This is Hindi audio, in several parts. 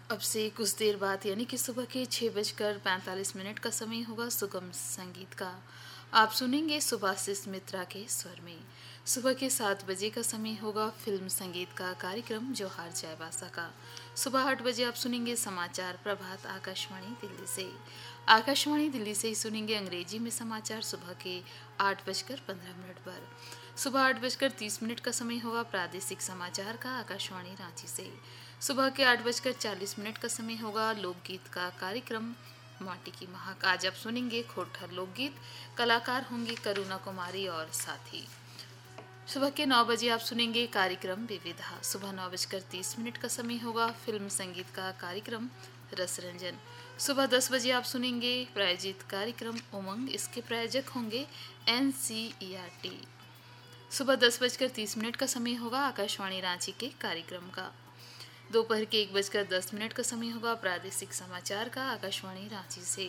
अब से कुछ देर बाद यानी कि सुबह के 6:45 का समय होगा सुगम संगीत का। आप सुनेंगे सुभाषिस मित्रा के स्वर में। सुबह के 7 बजे का समय होगा फिल्म संगीत का कार्यक्रम जोहार चायबासा का। सुबह 8 बजे आप सुनेंगे समाचार प्रभात आकाशवाणी दिल्ली से। आकाशवाणी दिल्ली से ही सुनेंगे अंग्रेजी में समाचार सुबह के 8:15 पर। सुबह 8:30 का समय होगा प्रादेशिक समाचार का आकाशवाणी रांची से। सुबह के 8:40 का समय होगा लोकगीत का कार्यक्रम माटी की महक। आज आप सुनेंगे खोखर लोकगीत, कलाकार होंगी करुणा कुमारी और साथी। सुबह के 9 बजे आप सुनेंगे कार्यक्रम विविधा। सुबह 9:30 का समय होगा फिल्म संगीत का कार्यक्रम रस रंजन। सुबह 10 बजे आप सुनेंगे प्रायोजित कार्यक्रम उमंग, इसके प्रायोजक होंगे NCERT। सुबह 10:30 का समय होगा आकाशवाणी रांची के कार्यक्रम का। दोपहर के 1:10 का समय होगा प्रादेशिक समाचार का आकाशवाणी रांची से।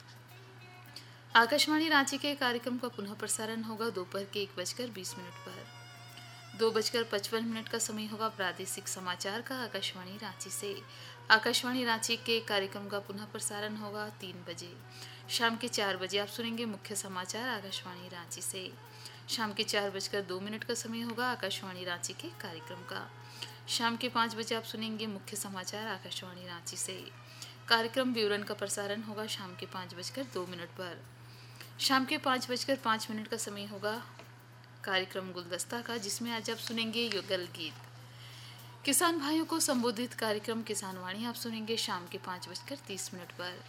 आकाशवाणी रांची के कार्यक्रम का पुनः प्रसारण होगा दोपहर के 1:20 पर। 2:55 का समय होगा प्रादेशिक समाचार का आकाशवाणी रांची से। आकाशवाणी रांची के कार्यक्रम का पुनः प्रसारण होगा 3 बजे। शाम के 4 बजे आप सुनेंगे मुख्य समाचार आकाशवाणी रांची से। शाम के 4:02 का समय होगा आकाशवाणी रांची के कार्यक्रम का। शाम के 5 बजे आप सुनेंगे मुख्य समाचार आकाशवाणी रांची से। कार्यक्रम विवरण का प्रसारण होगा शाम के 5:02 पर। शाम के 5:05 का समय होगा कार्यक्रम गुलदस्ता का, जिसमें आज आप सुनेंगे युगल गीत। किसान भाइयों को संबोधित कार्यक्रम किसान वाणी आप सुनेंगे शाम के 5:30 पर।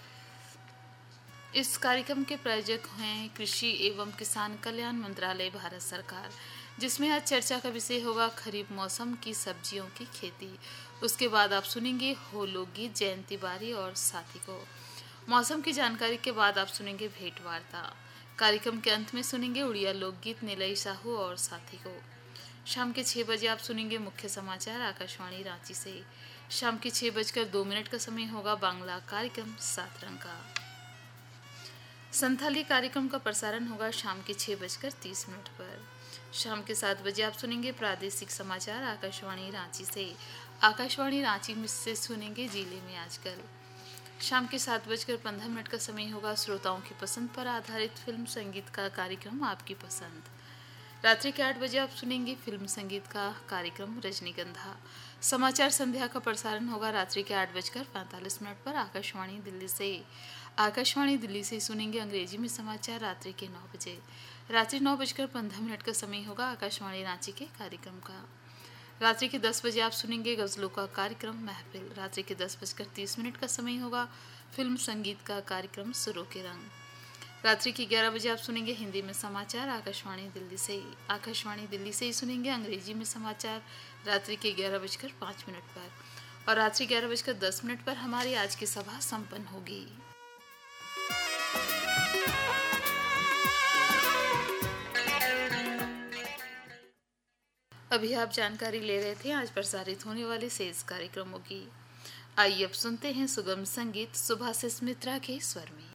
इस कार्यक्रम के प्रायोजक हैं कृषि एवं किसान कल्याण मंत्रालय भारत सरकार, जिसमें आज चर्चा का विषय होगा खरीफ मौसम की सब्जियों की खेती। उसके बाद आप सुनेंगे हो लोकगीत जयंती बारी और साथी को। मौसम की जानकारी के बाद आप सुनेंगे भेंट वार्ता। कार्यक्रम के अंत में सुनेंगे उड़िया लोकगीत नीलई साहू और साथी को। शाम के 6 बजे आप सुनेंगे मुख्य समाचार आकाशवाणी रांची से। शाम के 6:02 का समय होगा बांग्ला कार्यक्रम 7 रंग का। संथाली कार्यक्रम का प्रसारण होगा शाम के 6:30 पर। शाम के 7 बजे आप सुनेंगे प्रादेशिक समाचार आकाशवाणी रांची से। आकाशवाणी रांची से सुनेंगे जिले में आजकल। शाम के 7:15 का समय होगा श्रोताओं की पसंद पर आधारित फिल्म संगीत का कार्यक्रम आपकी पसंद। रात्रि के 8 बजे आप सुनेंगे फिल्म संगीत का कार्यक्रम रजनीगंधा। समाचार संध्या का प्रसारण होगा रात्रि के 8:45 पर आकाशवाणी दिल्ली से। आकाशवाणी दिल्ली से सुनेंगे अंग्रेजी में समाचार रात्रि के 9 बजे। रात्रि 9:15 का समय होगा आकाशवाणी रांची के कार्यक्रम का। रात्रि के 10 बजे आप सुनेंगे गजलों का कार्यक्रम महफिल। रात्रि के 10:30 का समय होगा फिल्म संगीत का कार्यक्रम सुरों के रंग। रात्रि के 11 बजे आप सुनेंगे हिंदी में समाचार आकाशवाणी दिल्ली से। आकाशवाणी दिल्ली से ही सुनेंगे अंग्रेजी में समाचार रात्रि के 11:05 पर। और रात्रि 11:10 पर हमारी आज की सभा संपन्न होगी। अभी आप जानकारी ले रहे थे आज प्रसारित होने वाले शेष कार्यक्रमों की। आइए अब सुनते हैं सुगम संगीत सुभाषिस मित्रा के स्वर में।